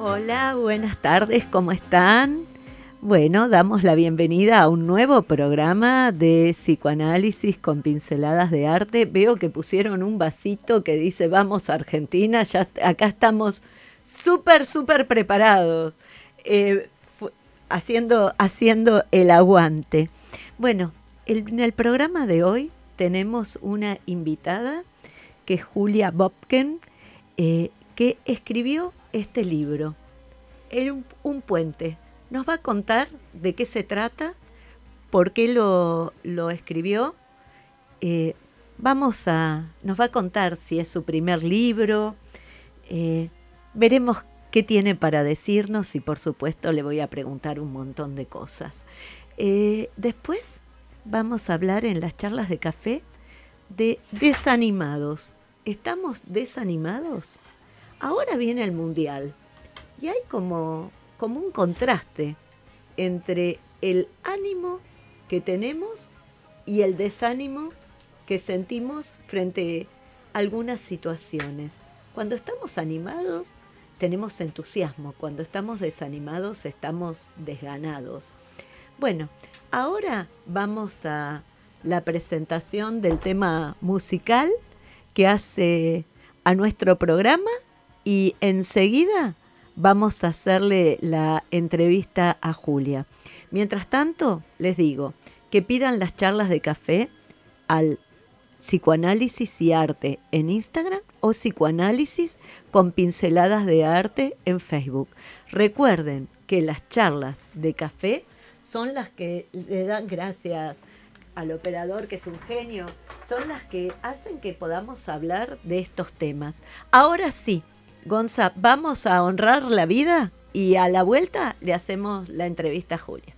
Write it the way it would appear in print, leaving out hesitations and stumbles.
Hola, buenas tardes, ¿cómo están? Bueno, damos la bienvenida a un nuevo programa de psicoanálisis con pinceladas de arte. Veo que pusieron un vasito que dice vamos a Argentina, ya acá estamos súper preparados, eh, haciendo el aguante. Bueno, en el programa de hoy tenemos una invitada que es Julia Bobken, que escribió este libro, un puente. Nos va a contar de qué se trata, por qué lo escribió. Nos va a contar si es su primer libro. Veremos qué tiene para decirnos y por supuesto le voy a preguntar un montón de cosas. Después vamos a hablar en las charlas de café de desanimados. ¿Estamos desanimados? Ahora viene el mundial y hay como un contraste entre el ánimo que tenemos y el desánimo que sentimos frente a algunas situaciones. Cuando estamos animados tenemos entusiasmo, cuando estamos desanimados estamos desganados. Bueno, ahora vamos a la presentación del tema musical que hace a nuestro programa y enseguida vamos a hacerle la entrevista a Julia. Mientras tanto, les digo que pidan las charlas de café al Psicoanálisis y Arte en Instagram o Psicoanálisis con pinceladas de arte en Facebook. Recuerden que las charlas de café son las que le dan gracias al operador, que es un genio, son las que hacen que podamos hablar de estos temas. Ahora sí, Gonza, vamos a honrar la vida y a la vuelta le hacemos la entrevista a Julia.